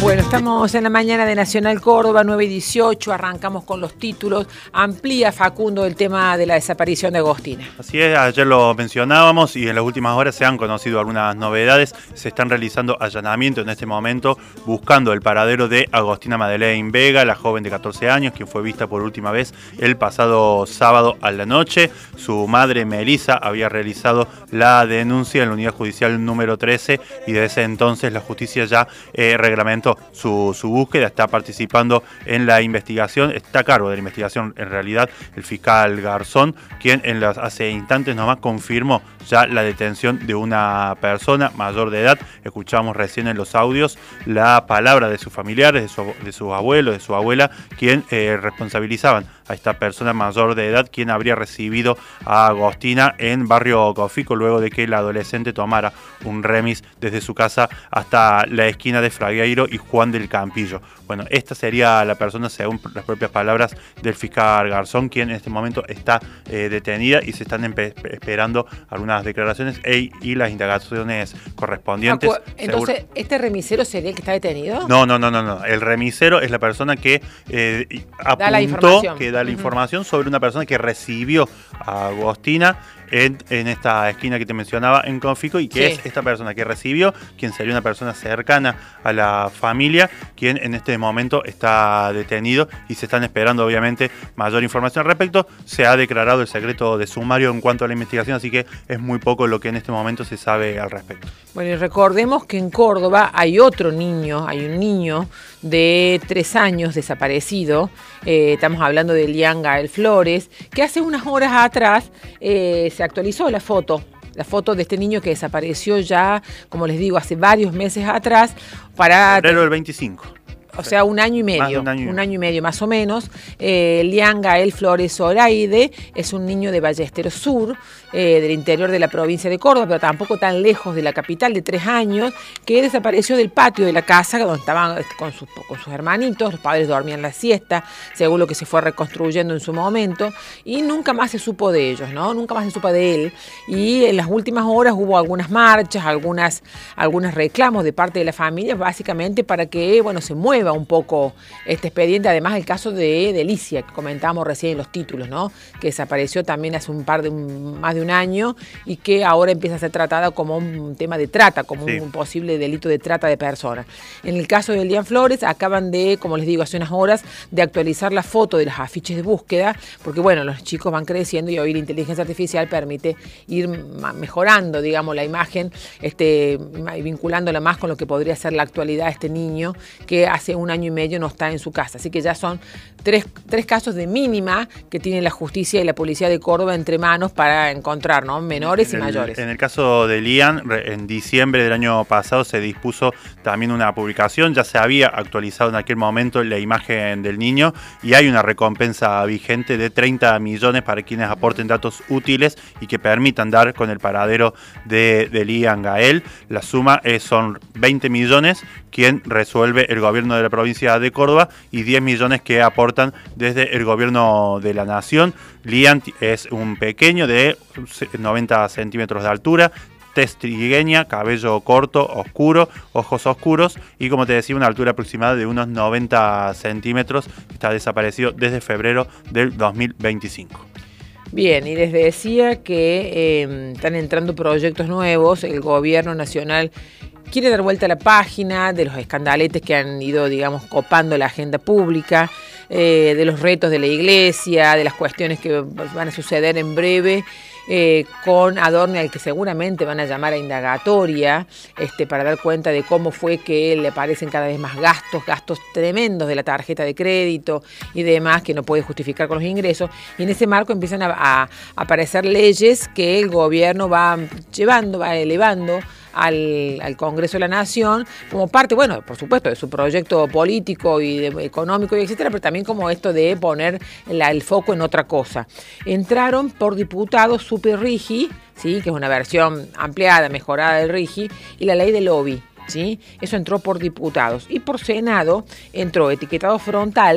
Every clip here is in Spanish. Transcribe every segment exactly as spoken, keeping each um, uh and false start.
Bueno, estamos en la mañana de Nacional Córdoba, nueve y dieciocho, arrancamos con los títulos. Amplía Facundo el tema de la desaparición de Agostina. Así es, ayer lo mencionábamos y en las últimas horas se han conocido algunas novedades. Se están realizando allanamientos en este momento buscando el paradero de Agostina Madeleine Vega, la joven de catorce años, quien fue vista por última vez el pasado sábado a la noche. Su madre, Melissa, había realizado la denuncia en la unidad judicial número trece y desde entonces la justicia ya eh, reglamentó Su, su búsqueda, está participando en la investigación, está a cargo de la investigación en realidad el fiscal Garzón, quien en las, hace instantes nomás confirmó ya la detención de una persona mayor de edad. Escuchamos recién en los audios la palabra de sus familiares, de, su, de sus abuelos, de su abuela, quien eh, responsabilizaban a esta persona mayor de edad, quien habría recibido a Agostina en Barrio Cofico luego de que la adolescente tomara un remis desde su casa hasta la esquina de Fragueiro y Juan del Campillo. Bueno, esta sería la persona, según las propias palabras del fiscal Garzón, quien en este momento está eh, detenida y se están esperando algunas declaraciones e, y las indagaciones correspondientes. Entonces, según... ¿este remisero sería el que está detenido? No, no, no, no, no. El remisero es la persona que eh, apuntó, da la información. que da la uh-huh. información sobre una persona que recibió a Agostina En, en esta esquina que te mencionaba en Confico y que sí. es esta persona que recibió, quien sería una persona cercana a la familia, quien en este momento está detenido y se están esperando obviamente mayor información al respecto. Se ha declarado el secreto de sumario en cuanto a la investigación, así que es muy poco lo que en este momento se sabe al respecto. Bueno, y recordemos que en Córdoba hay otro niño, hay un niño de tres años desaparecido, eh, estamos hablando de Elian Gael Flores, que hace unas horas atrás eh, se actualizó la foto, la foto de este niño que desapareció ya, como les digo, hace varios meses atrás. Para febrero del veinticinco. O sea, un año y medio, un año. un año y medio más o menos. Eh, Elian Gael Flores Zoraide es un niño de Ballesteros Sur, eh, del interior de la provincia de Córdoba, pero tampoco tan lejos de la capital, de tres años, que desapareció del patio de la casa donde estaban con sus, con sus hermanitos. Los padres dormían la siesta, según lo que se fue reconstruyendo en su momento, y nunca más se supo de ellos, ¿no? Nunca más se supo de él. Y en las últimas horas hubo algunas marchas, algunas, algunos reclamos de parte de la familia, básicamente para que, bueno, se mueva un poco este expediente. Además el caso de Delicia, que comentábamos recién en los títulos, ¿no? Que desapareció también hace un par de un, más de un año y que ahora empieza a ser tratada como un tema de trata, como sí. un posible delito de trata de personas. En el caso de Elian Flores acaban de, como les digo, hace unas horas, de actualizar la foto de los afiches de búsqueda, porque bueno, los chicos van creciendo y hoy la inteligencia artificial permite ir mejorando, digamos, la imagen, este, vinculándola más con lo que podría ser la actualidad de este niño que hace un año y medio no está en su casa. Así que ya son tres, tres casos de mínima que tiene la justicia y la policía de Córdoba entre manos para encontrar, ¿no? Menores en y el, mayores. En el caso de Elian, en diciembre del año pasado se dispuso también una publicación. Ya se había actualizado en aquel momento la imagen del niño y hay una recompensa vigente de treinta millones para quienes aporten datos útiles y que permitan dar con el paradero de, de Elian Gael. La suma es, son veinte millones, quien resuelve el gobierno de la provincia de Córdoba y diez millones que aportan desde el gobierno de la nación. Lian es un pequeño de noventa centímetros de altura, tez trigueña, cabello corto, oscuro, ojos oscuros y, como te decía, una altura aproximada de unos noventa centímetros. Está desaparecido desde febrero del dos mil veinticinco. Bien, y les decía que eh, están entrando proyectos nuevos. El gobierno nacional quiere dar vuelta a la página de los escandaletes que han ido, digamos, copando la agenda pública, eh, de los retos de la iglesia, de las cuestiones que van a suceder en breve, eh, con Adorni, al que seguramente van a llamar a indagatoria, este, para dar cuenta de cómo fue que le aparecen cada vez más gastos, gastos tremendos de la tarjeta de crédito y demás, que no puede justificar con los ingresos. Y en ese marco empiezan a, a aparecer leyes que el gobierno va llevando, va elevando Al, al Congreso de la Nación, como parte, bueno, por supuesto, de su proyecto político y de, económico y etcétera, pero también como esto de poner la, el foco en otra cosa. Entraron por diputados Super Rigi, ¿sí? Que es una versión ampliada, mejorada del Rigi, y la ley del lobby, ¿sí? Eso entró por diputados. Y por Senado entró etiquetado frontal,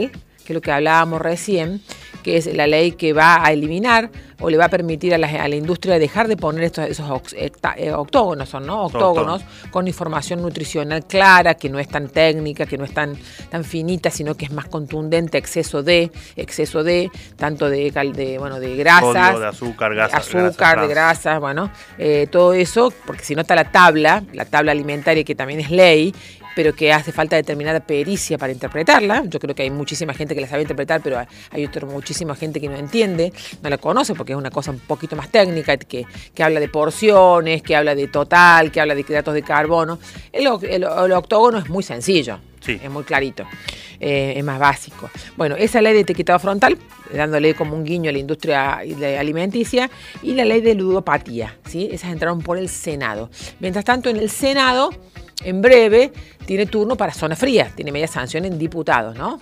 que es lo que hablábamos recién, que es la ley que va a eliminar o le va a permitir a la, a la industria dejar de poner estos, esos octógonos, ¿no? Octógonos con información nutricional clara, que no es tan técnica, que no es tan, tan finita, sino que es más contundente, exceso de, exceso de, tanto de, de, bueno, de grasas, Sodio, de azúcar, gasas, de azúcar, grasas, de grasas, bueno, eh, todo eso, porque si no está la tabla, la tabla alimentaria, que también es ley, pero que hace falta determinada pericia para interpretarla. Yo creo que hay muchísima gente que la sabe interpretar, pero hay otra muchísima gente que no entiende, no la conoce, porque es una cosa un poquito más técnica, que, que habla de porciones, que habla de total, que habla de hidratos de carbono. El, el, el octógono es muy sencillo, sí. Es muy clarito, eh, es más básico. Bueno, esa ley de etiquetado frontal, dándole como un guiño a la industria alimenticia, y la ley de ludopatía, ¿sí? Esas entraron por el Senado. Mientras tanto, en el Senado, en breve, tiene turno para zonas frías, tiene media sanción en diputados, ¿no?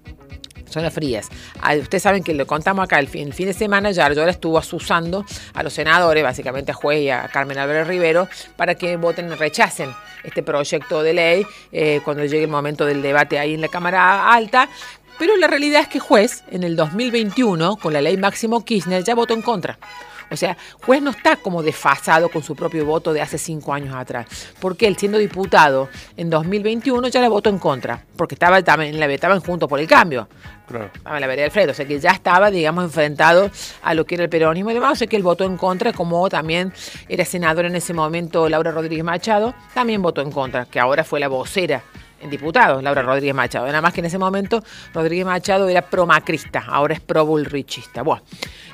Zonas frías. Ah, ustedes saben que lo contamos acá, el fin, el fin de semana Yarlora estuvo asusando a los senadores, básicamente a Juez y a Carmen Álvarez Rivero, para que voten y rechacen este proyecto de ley eh, cuando llegue el momento del debate ahí en la Cámara Alta. Pero la realidad es que Juez, en el dos mil veintiuno, con la ley Máximo Kirchner, ya votó en contra. O sea, Juez no está como desfasado con su propio voto de hace cinco años atrás, porque él, siendo diputado en dos mil veintiuno, ya la votó en contra, porque estaba también la estaban juntos por el cambio. Claro. Estaba en la vereda del Alfredo, o sea que ya estaba, digamos, enfrentado a lo que era el peronismo y demás, o sea que él votó en contra, como también era senadora en ese momento Laura Rodríguez Machado, también votó en contra, que ahora fue la vocera en diputados, Laura Rodríguez Machado. Nada más que en ese momento Rodríguez Machado era pro-macrista, ahora es pro-bullrichista. Bueno,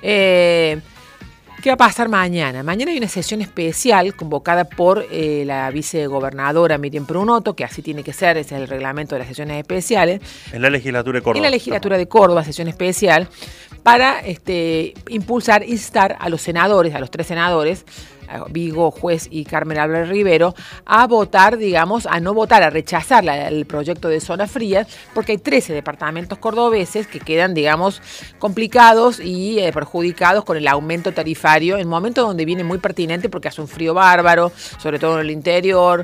eh... ¿qué va a pasar mañana? Mañana hay una sesión especial convocada por eh, la vicegobernadora Miriam Prunoto, que así tiene que ser, ese es el reglamento de las sesiones especiales. En la legislatura de Córdoba. En la legislatura de Córdoba, sesión especial, para este, impulsar, instar a los senadores, a los tres senadores, Vigo, Juez y Carmen Álvarez Rivero, a votar, digamos, a no votar, a rechazar la, el proyecto de zonas frías, porque hay trece departamentos cordobeses que quedan, digamos, complicados y eh, perjudicados con el aumento tarifario, en momentos donde viene muy pertinente porque hace un frío bárbaro, sobre todo en el interior.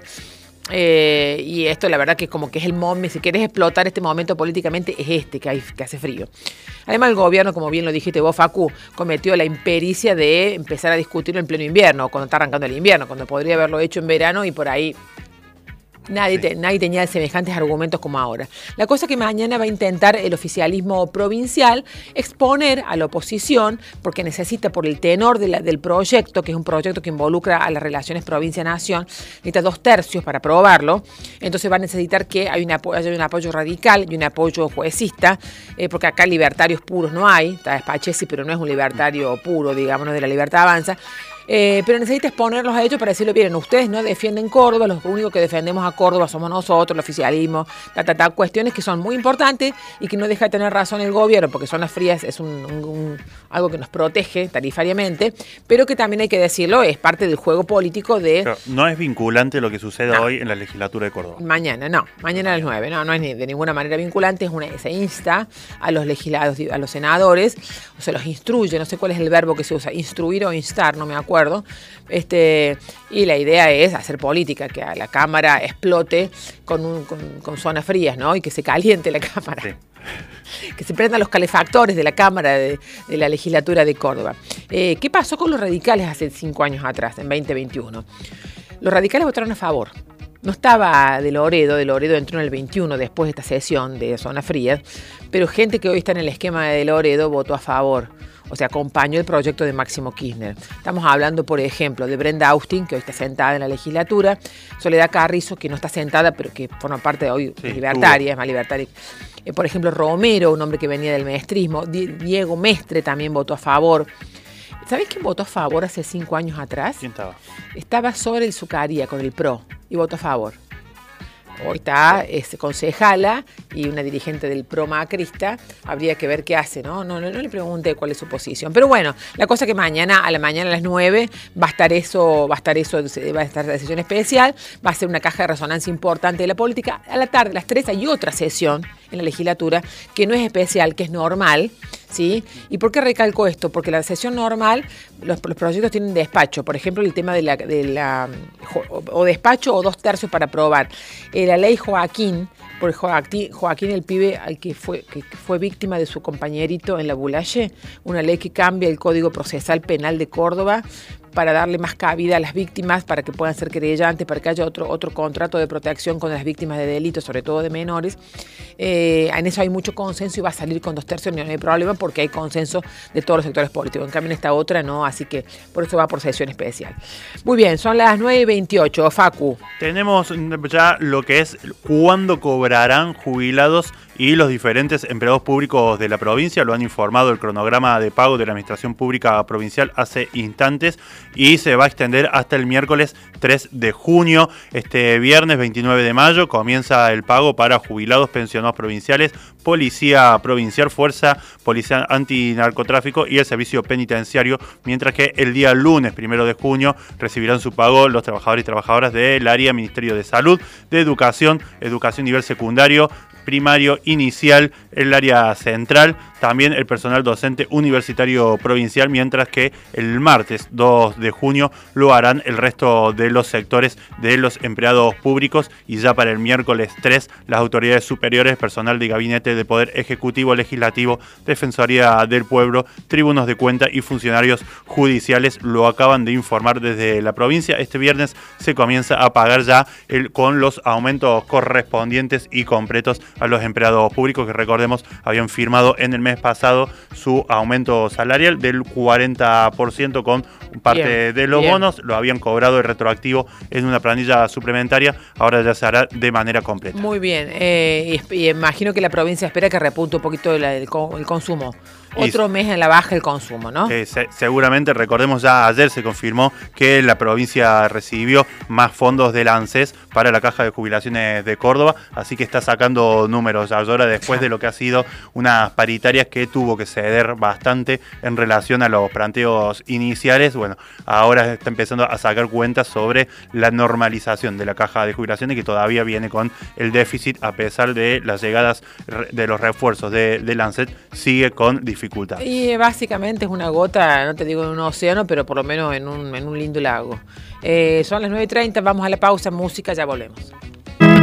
Eh, y esto la verdad que como que es el momento, si querés explotar este momento políticamente, es este, que, hay, que hace frío. Además el gobierno, como bien lo dijiste vos, Facu, cometió la impericia de empezar a discutirlo en pleno invierno, cuando está arrancando el invierno, cuando podría haberlo hecho en verano y por ahí Nadie, te, nadie tenía semejantes argumentos como ahora. La cosa es que mañana va a intentar el oficialismo provincial exponer a la oposición, porque necesita, por el tenor de la, del proyecto, que es un proyecto que involucra a las relaciones provincia-nación, necesita dos tercios para aprobarlo. Entonces va a necesitar que haya un apoyo, haya un apoyo radical y un apoyo juecista, eh, porque acá libertarios puros no hay. Está Spachesi, pero no es un libertario puro, digamos, no de la Libertad Avanza. Eh, pero necesita exponerlos a ellos para decirlo, miren, ustedes no defienden Córdoba, los únicos que defendemos a Córdoba somos nosotros, el oficialismo, ta, ta, ta, cuestiones que son muy importantes y que no deja de tener razón el gobierno, porque zonas frías es un, un, un, algo que nos protege tarifariamente, pero que también hay que decirlo, es parte del juego político de... Pero no es vinculante lo que suceda no. hoy en la legislatura de Córdoba. Mañana, no, mañana a las nueve, no, no es ni, de ninguna manera vinculante, es una, se insta a los legislados, a los senadores, o se los instruye, no sé cuál es el verbo que se usa, instruir o instar, no me acuerdo. Este, y la idea es hacer política, que a la Cámara explote con, un, con, con zonas frías, ¿no? Y que se caliente la Cámara. Sí. Que se prendan los calefactores de la Cámara de, de la legislatura de Córdoba. Eh, ¿Qué pasó con los radicales hace cinco años atrás, en veinte veintiuno? Los radicales votaron a favor. No estaba de Loredo, de Loredo entró en el veintiuno después de esta sesión de zonas frías, pero gente que hoy está en el esquema de Loredo votó a favor. O sea, acompañó el proyecto de Máximo Kirchner. Estamos hablando, por ejemplo, de Brenda Austin, que hoy está sentada en la legislatura, Soledad Carrizo, que no está sentada, pero que forma parte de hoy, sí, libertaria, es más libertaria. Eh, por ejemplo, Romero, un hombre que venía del maestrismo. Diego Mestre también votó a favor. ¿Sabés quién votó a favor hace cinco años atrás? ¿Quién estaba? Estaba sobre el Zucaría, con el P R O, y votó a favor. Hoy está es, concejala y una dirigente del Pro Macrista, habría que ver qué hace, ¿no? No, no, no le pregunté cuál es su posición. Pero bueno, la cosa es que mañana, a la mañana a las nueve, va a estar eso, va a estar eso, va a estar la sesión especial, va a ser una caja de resonancia importante de la política. A la tarde, a las tres, hay otra sesión en la legislatura, que no es especial, que es normal, ¿sí? ¿Y por qué recalco esto? Porque la sesión normal, los, los proyectos tienen despacho, por ejemplo, el tema de la, de la o despacho o dos tercios para aprobar. Eh, la ley Joaquín, por Joaquín, Joaquín el pibe al que fue, que fue víctima de su compañerito en la Bulaye, una ley que cambia el Código Procesal Penal de Córdoba para darle más cabida a las víctimas, para que puedan ser querellantes, para que haya otro, otro contrato de protección con las víctimas de delitos, sobre todo de menores. Eh, en eso hay mucho consenso y va a salir con dos tercios, no hay problema, porque hay consenso de todos los sectores políticos. En cambio, en esta otra no, así que por eso va por sesión especial. Muy bien, son las nueve y veintiocho, Facu. Tenemos ya lo que es cuándo cobrarán jubilados y los diferentes empleados públicos de la provincia. Lo han informado el cronograma de pago de la Administración Pública Provincial hace instantes y se va a extender hasta el miércoles tres de junio. Este viernes veintinueve de mayo comienza el pago para jubilados, pensionados provinciales, Policía Provincial, Fuerza Policía Antinarcotráfico y el Servicio Penitenciario, mientras que el día lunes primero de junio recibirán su pago los trabajadores y trabajadoras del área Ministerio de Salud, de Educación, Educación nivel secundario, primario, inicial, el área central, también el personal docente universitario provincial, mientras que el martes dos de junio lo harán el resto de los sectores de los empleados públicos, y ya para el miércoles tres las autoridades superiores, personal de gabinete de Poder Ejecutivo, Legislativo, Defensoría del Pueblo, tribunos de cuenta y funcionarios judiciales lo acaban de informar desde la provincia. Este viernes se comienza a pagar ya el, con los aumentos correspondientes y completos a los empleados públicos que, recordemos, habían firmado en el mes pasado su aumento salarial del cuarenta por ciento con parte bien, de los bien. bonos, lo habían cobrado de retroactivo en una planilla suplementaria, ahora ya se hará de manera completa. Muy bien, eh, y, y imagino que la provincia espera que repunte un poquito el, el, el consumo. Otro y, mes en la baja el consumo, ¿no? Eh, se, seguramente, recordemos, ya ayer se confirmó que la provincia recibió más fondos del ANSES para la Caja de Jubilaciones de Córdoba, así que está sacando números ahora después de lo que ha sido unas paritarias que tuvo que ceder bastante en relación a los planteos iniciales. Bueno, ahora está empezando a sacar cuentas sobre la normalización de la Caja de Jubilaciones, que todavía viene con el déficit a pesar de las llegadas de los refuerzos de, del ANSES, sigue con dificultades. Y básicamente es una gota, no te digo en un océano, pero por lo menos en un, en un lindo lago. Eh, son las nueve y treinta, vamos a la pausa, música, ya volvemos.